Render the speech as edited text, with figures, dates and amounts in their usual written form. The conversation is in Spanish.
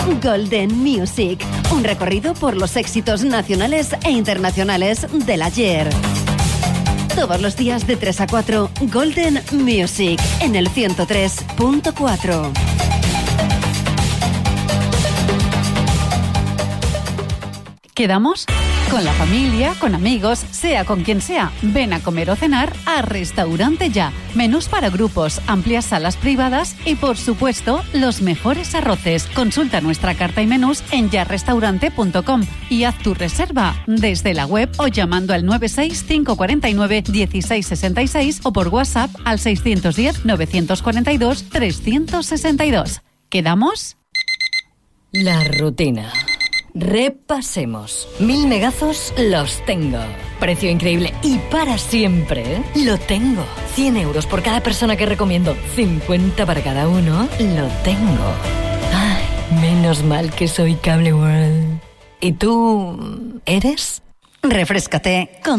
Golden Music, un recorrido por los éxitos nacionales e internacionales del ayer. Todos los días de 3 a 4, Golden Music, en el 103.4. ¿Quedamos? Con la familia, con amigos, sea con quien sea. Ven a comer o cenar a Restaurante Ya. Menús para grupos, amplias salas privadas y, por supuesto, los mejores arroces. Consulta nuestra carta y menús en yarrestaurante.com y haz tu reserva desde la web o llamando al 96 549 1666 o por WhatsApp al 610 942 362. ¿Quedamos? La rutina. Repasemos. 1000 megazos los tengo. Precio increíble y para siempre. Lo tengo. 100 euros por cada persona que recomiendo. 50 para cada uno. Lo tengo. Ay, menos mal que soy Cable World. ¿Y tú eres? Refréscate con